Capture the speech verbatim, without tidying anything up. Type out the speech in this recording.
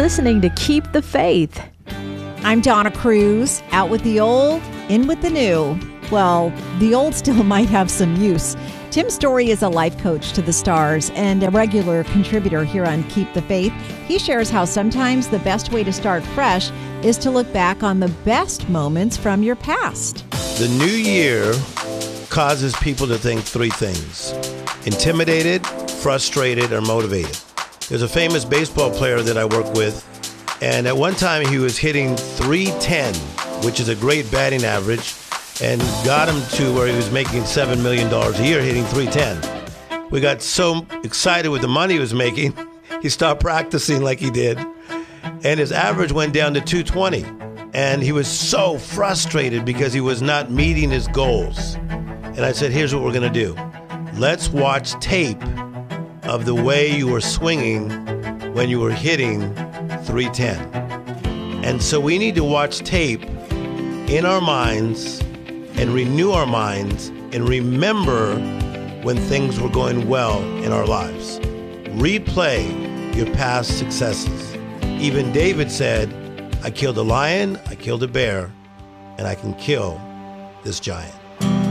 listening to Keep the Faith. I'm Donna Cruz, out with the old, in with the new. Well, the old still might have some use. Tim Story is a life coach to the stars and a regular contributor here on Keep the Faith. He shares how sometimes the best way to start fresh is to look back on the best moments from your past. The new year causes people to think three things: intimidated, frustrated, or motivated. There's a famous baseball player that I work with, and at one time he was hitting three ten, which is a great batting average, and got him to where he was making seven million dollars a year hitting three ten. We got so excited with the money he was making, he stopped practicing like he did, and his average went down to two twenty. And he was so frustrated because he was not meeting his goals. And I said, here's what we're going to do. Let's watch tape of the way you were swinging when you were hitting three ten. And so we need to watch tape in our minds and renew our minds and remember when things were going well in our lives. Replay your past successes. Even David said, I killed a lion, I killed a bear, and I can kill this giant.